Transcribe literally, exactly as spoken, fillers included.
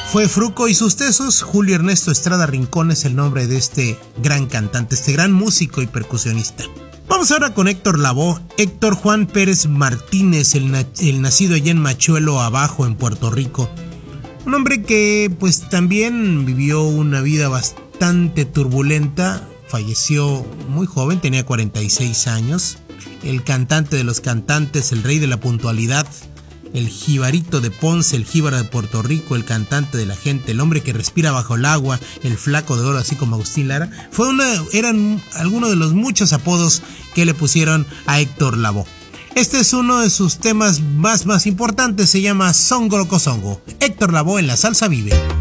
Fue Fruco y sus tesos. Julio Ernesto Estrada Rincón es el nombre de este gran cantante, este gran músico y percusionista. Vamos ahora con Héctor Lavoe. Héctor Juan Pérez Martínez, el, na- el nacido allá en Machuelo Abajo, en Puerto Rico. Un hombre que pues también vivió una vida bastante turbulenta. Falleció muy joven, tenía cuarenta y seis años. El cantante de los cantantes, el rey de la puntualidad, el jibarito de Ponce, el jíbaro de Puerto Rico, el cantante de la gente, el hombre que respira bajo el agua, el flaco de oro, así como Agustín Lara. Fue una, eran algunos de los muchos apodos que le pusieron a Héctor Lavoe. Este es uno de sus temas más, más importantes, se llama Songo Loco Songo. Héctor Lavoe en La Salsa Vive.